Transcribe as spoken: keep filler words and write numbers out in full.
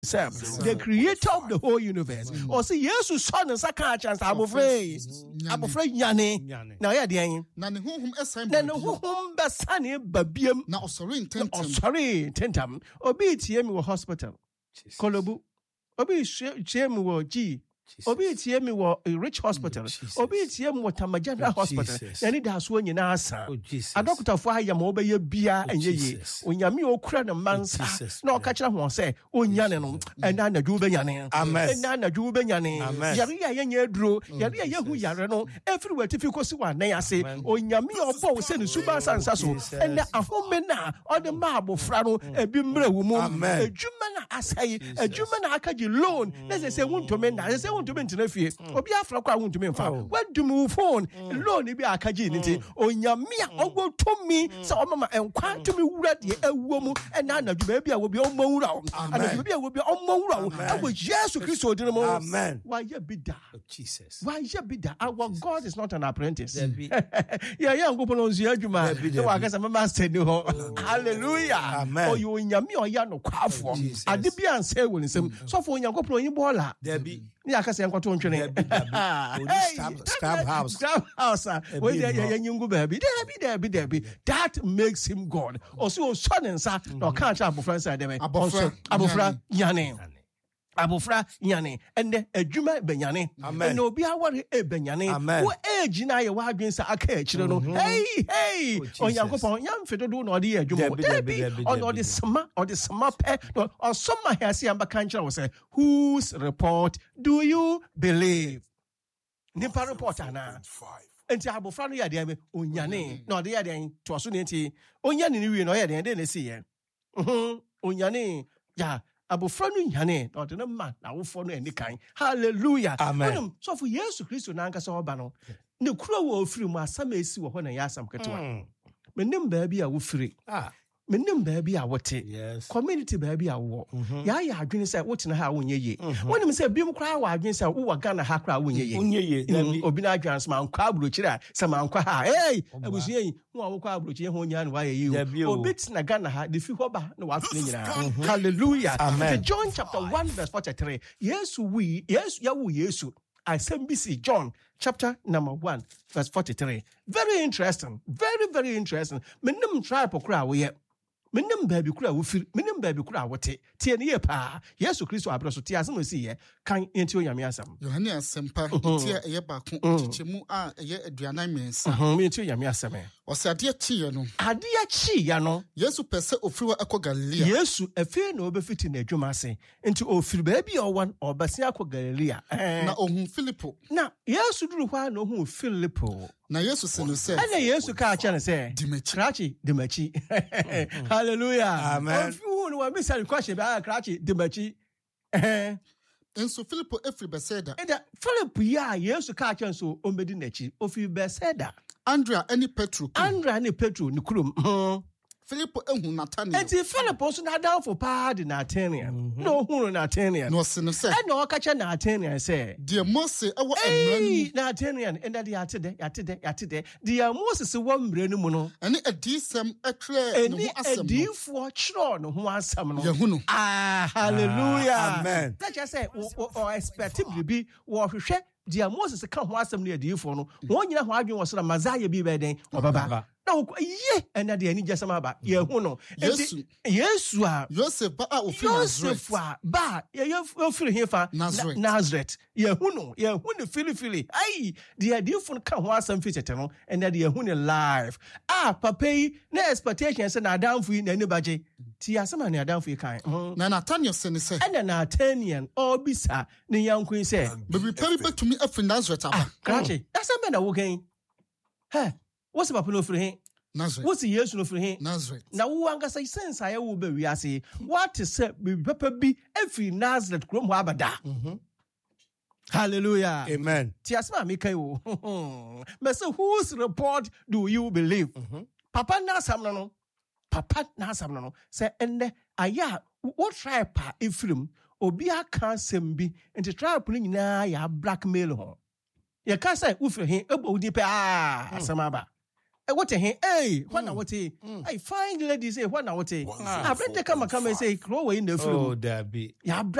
the creator of the whole universe. Or see, Jesus son and saka chance. I'm afraid. I'm afraid Yane. Now, yeah, the Nani whom assign Then whom Bassani Babium. Now, sorry, tentam. Sorry, tentam. Obi T M hospital. Kolobu. Obi Jem wo G. Obi T M wo a rich hospital. Obi T M wo Tamajana hospital. Then it has one in answer. A doctor for him over your beer and ye. When Yami o cran a man's no catch up one say, O Yanen, and Nana Jubeyanin. Amen. And Nana Jubeyanin. Yaria Yan drew, Yaria Yahu Yarano, everywhere difficult one. Nay, I say, O Yami or Bo send Suba San Sasso, and a home now on the marble frano, a bimbre woman, a Jumana as I, a Jumana Akaji loan. Let's say, one to men, I say, to be interfere. Or be after I want to be found. When to move on, loan be a kajinity. Oh, Yamia, or go to me, so Mama and quite to me ready a woman, and Nana, baby, I will be on Moro, and maybe I will be on Moro. I will just to Christ. Amen. Why you be that? Jesus. Why you be that? Our God is not an apprentice. Yeah, yeah, I'm going to see you, man. I guess I'm a master. Hallelujah. Amen. Or you in Yami or Yano Quafo. I did be and say, when some so for your couple in Bola. Debbie. Yeah, I can't go to training. Stab house. Stab house. When they're young baby, Debbie, Debbie, Debbie. That makes him God. Also, son and son, no can't have a friend side. Abofra Yane. Abofra Yane. And the Ejuma Benyane. And no be our e Benyane. Who age na your wagons are catch. Hey, hey. On your upon young Fedo do no dear Juma. Debbie, or the summer, or the summer pet, or some has seen Bacancha was say, whose report do you believe? Nipa reporter na. Enti abofra no yade ame onyane na ode yade to aso nti onyane ni wi no yade den na si ye mhm onyane ya abofra no nyane na ode no ma na wofo no ani kan hallelujah amen so for Jesus Christ na anka so oba no ne kuro wo ofiri mu asam esi wo ho na ya asam ketewa menim ba bia wo firi ah menim baabi a wote yes community baabi a wo ya ya adwene say wotena ha wonye ye wonim say bim kra wa adwene say wo Ghana ha kra wonye ye wonye ye obi na adwene sama nkwa abrochire a sama nkwa ha hey abusu yi wo awokwa abrochire ho nya na wa ye yi obi tena Ghana ha de fi hoba na wa fene nyina hallelujah amen John chapter one verse forty-three yes we yes ya wo yesu Asembisi John chapter number one verse forty-three very interesting very very interesting menim tribe kra wo ye menim baabi kura wo firi menim baabi kura wote tie ne ye pa Yesu Kristo abro so tie asem si ye kan enti onyame asem Yohane asempa tie eye ba ko chichemu a eye aduanan mensa mhm me enti onyame asem o se ade chi ye no ade chi ya no Yesu pese ofiriwa akọ Galilea Yesu efe na obefiti na adwuma ase enti ofiri baabi a owan obase akọ Galilea na ohun Filipo na Yesu duru kwa na ohun Filipo na Yesu se no se ana Yesu ka acha ne se dimachi krachi dimachi hallelujah amen if you want to miss a question ba krachi dimachi eh enso Filipo efri Bethsaida and Philip ya Yesu ka acha so omedi nachi ofi Bethsaida Andrea any Petro Andrea ni Petro ni kurum Filipo ehun Nathaniel enti Philip also na down for pa de Nathaniel no hunu Nathaniel no se no se e no ka cha Nathaniel say de Mose ewo emranu Nathaniel and that ya tede ya tede ya tede de Moses wo mranu mu no ene adisem etre no asem eni adifo chro no ho asem no yehunu ah hallelujah amen that just say o expect bi wo hwehwe de Moses ka ho asem no adifo no won nyina ho adwen wo so na Messiah bi be den obaba na ye ena de ani jasama ba ye hu no Yesu Yesu a Joseph ba a ofiri Nazareth Joseph ba ye ofiri hefa Nazareth Nazareth ye hu no ye hu ne fili fili ai de adifo ka ho asem fi tete no ena de ye hu ne live ah papa yi na expectation say na adamfo yi na ni baje ti asema na adamfo yi kan na Nathaniel se ne se ena Nathaniel obisa ne yankun se baby peri betumi afiri Nazareth aba krache asema na wo kan he what's the papa no free hin Nazareth what's Yesu no free hin Nazareth na wo angasa sense aye wo ba wi ase what is say baby papa bi efi Nazareth krom ho abada mhm hallelujah amen ti asema me kai wo me say whose report do you believe mhm papa na asam no papa na asam no say enne aya what tribe pa efrim obi aka asem bi enti tribe ni nyina ya blackmail ho ye ka say wo free hin ebo udi pe ah asema ba what a hey, what now what a I find ladies say what now what a I come come and say crow in the floor. Oh, that be. Yeah,